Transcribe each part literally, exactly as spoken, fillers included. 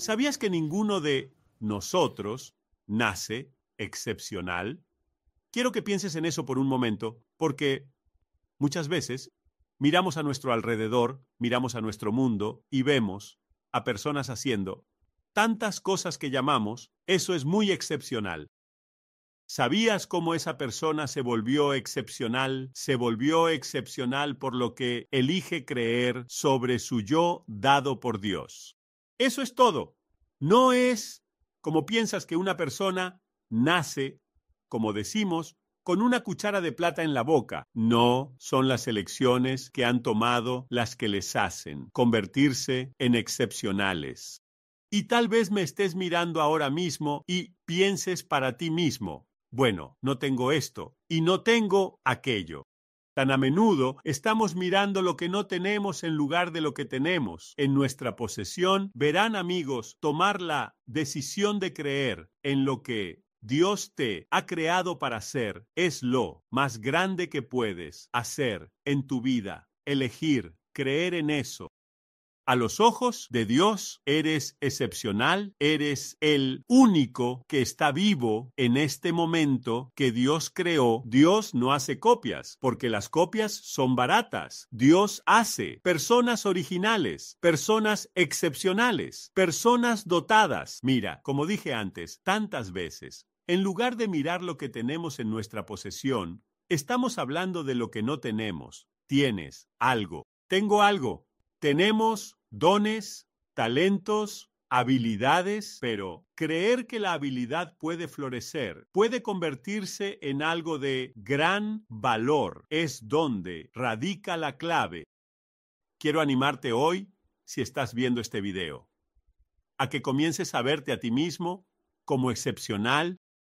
¿Sabías que ninguno de nosotros nace excepcional? Quiero que pienses en eso por un momento, porque muchas veces miramos a nuestro alrededor, miramos a nuestro mundo y vemos a personas haciendo tantas cosas que llamamos, eso es muy excepcional. ¿Sabías cómo esa persona se volvió excepcional? Se volvió excepcional por lo que elige creer sobre su yo dado por Dios. Eso es todo. No es como piensas que una persona nace, como decimos, con una cuchara de plata en la boca. No, son las elecciones que han tomado las que les hacen convertirse en excepcionales. Y tal vez me estés mirando ahora mismo y pienses para ti mismo, bueno, no tengo esto y no tengo aquello. Tan a menudo estamos mirando lo que no tenemos en lugar de lo que tenemos. En nuestra posesión, verán, amigos, tomar la decisión de creer en lo que Dios te ha creado para hacer es lo más grande que puedes hacer en tu vida. Elegir, creer en eso. A los ojos de Dios, eres excepcional, eres el único que está vivo en este momento que Dios creó. Dios no hace copias, porque las copias son baratas. Dios hace personas originales, personas excepcionales, personas dotadas. Mira, como dije antes, tantas veces, en lugar de mirar lo que tenemos en nuestra posesión, estamos hablando de lo que no tenemos. Tienes algo. Tengo algo. Tenemos dones, talentos, habilidades, pero creer que la habilidad puede florecer, puede convertirse en algo de gran valor, es donde radica la clave. Quiero animarte hoy, si estás viendo este video, a que comiences a verte a ti mismo como excepcional.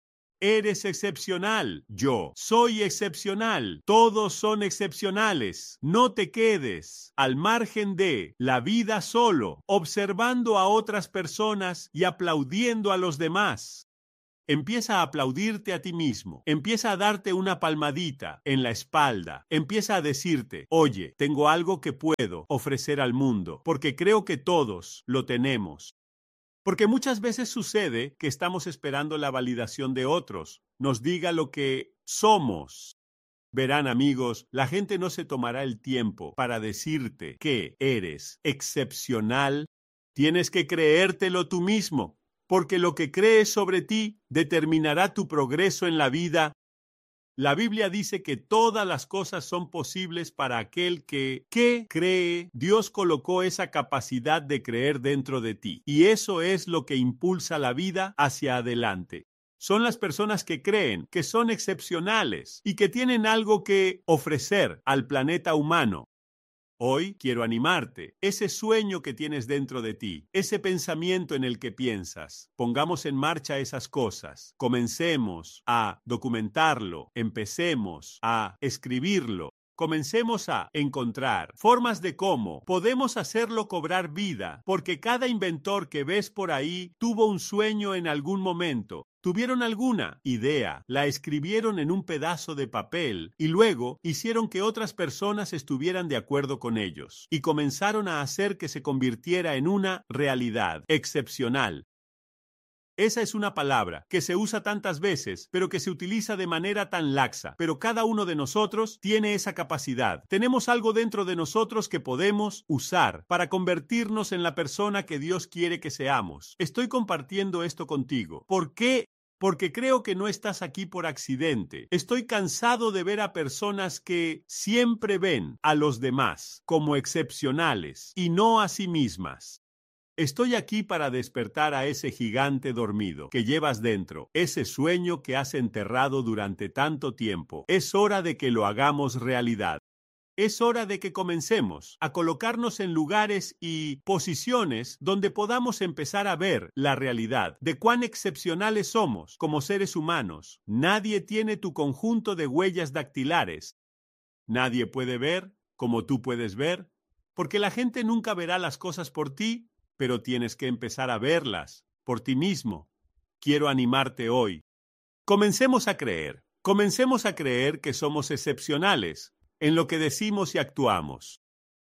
Eres excepcional. Yo soy excepcional. Todos son excepcionales. No te quedes al margen de la vida solo, observando a otras personas y aplaudiendo a los demás. Empieza a aplaudirte a ti mismo. Empieza a darte una palmadita en la espalda. Empieza a decirte, oye, tengo algo que puedo ofrecer al mundo, porque creo que todos lo tenemos. Porque muchas veces sucede que estamos esperando la validación de otros, nos diga lo que somos. Verán, amigos, la gente no se tomará el tiempo para decirte que eres excepcional. Tienes que creértelo tú mismo, porque lo que crees sobre ti determinará tu progreso en la vida. La Biblia dice que todas las cosas son posibles para aquel que, que cree. Dios colocó esa capacidad de creer dentro de ti. Y eso es lo que impulsa la vida hacia adelante. Son las personas que creen que son excepcionales y que tienen algo que ofrecer al planeta humano. Hoy quiero animarte, ese sueño que tienes dentro de ti, ese pensamiento en el que piensas, pongamos en marcha esas cosas, comencemos a documentarlo, empecemos a escribirlo, comencemos a encontrar formas de cómo podemos hacerlo cobrar vida, porque cada inventor que ves por ahí tuvo un sueño en algún momento. Tuvieron alguna idea, la escribieron en un pedazo de papel y luego hicieron que otras personas estuvieran de acuerdo con ellos y comenzaron a hacer que se convirtiera en una realidad excepcional. Esa es una palabra que se usa tantas veces, pero que se utiliza de manera tan laxa. Pero cada uno de nosotros tiene esa capacidad. Tenemos algo dentro de nosotros que podemos usar para convertirnos en la persona que Dios quiere que seamos. Estoy compartiendo esto contigo. ¿Por qué? Porque creo que no estás aquí por accidente. Estoy cansado de ver a personas que siempre ven a los demás como excepcionales y no a sí mismas. Estoy aquí para despertar a ese gigante dormido que llevas dentro, ese sueño que has enterrado durante tanto tiempo. Es hora de que lo hagamos realidad. Es hora de que comencemos a colocarnos en lugares y posiciones donde podamos empezar a ver la realidad de cuán excepcionales somos como seres humanos. Nadie tiene tu conjunto de huellas dactilares. Nadie puede ver como tú puedes ver, porque la gente nunca verá las cosas por ti, pero tienes que empezar a verlas por ti mismo. Quiero animarte hoy. Comencemos a creer. Comencemos a creer que somos excepcionales en lo que decimos y actuamos.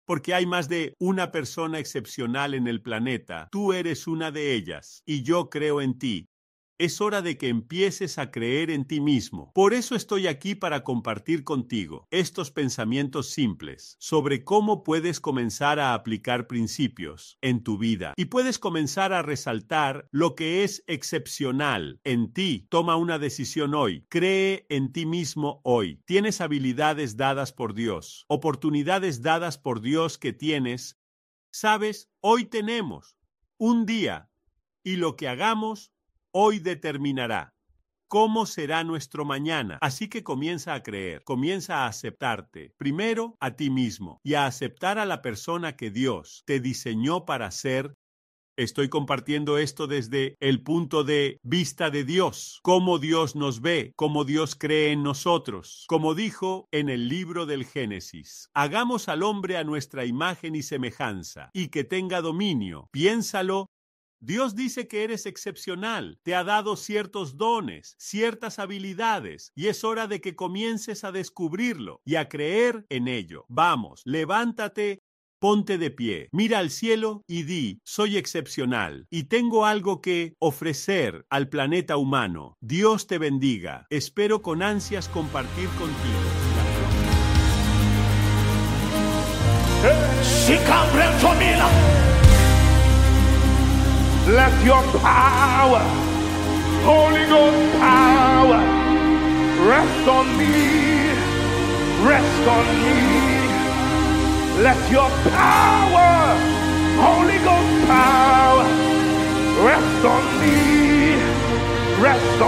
porque hay más de una persona excepcional en el planeta. Tú eres una de ellas, y yo creo en ti. Es hora de que empieces a creer en ti mismo. Por eso estoy aquí para compartir contigo estos pensamientos simples sobre cómo puedes comenzar a aplicar principios en tu vida y puedes comenzar a resaltar lo que es excepcional en ti. Toma una decisión hoy. Cree en ti mismo hoy. Tienes habilidades dadas por Dios, oportunidades dadas por Dios que tienes. Sabes, hoy tenemos un día y lo que hagamos hoy determinará cómo será nuestro mañana. Así que comienza a creer, comienza a aceptarte, primero a ti mismo y a aceptar a la persona que Dios te diseñó para ser. Estoy compartiendo esto desde el punto de vista de Dios, cómo Dios nos ve, cómo Dios cree en nosotros. Como dijo en el libro del Génesis, hagamos al hombre a nuestra imagen y semejanza, y que tenga dominio. Piénsalo. Dios dice que eres excepcional, te ha dado ciertos dones, ciertas habilidades, y es hora de que comiences a descubrirlo y a creer en ello. Vamos, levántate, ponte de pie, mira al cielo y di, soy excepcional y tengo algo que ofrecer al planeta humano. Dios te bendiga. Espero con ansias compartir contigo. Let your power, Holy Ghost power, rest on me, rest on me. Let your power, Holy Ghost power, rest on me, rest on me.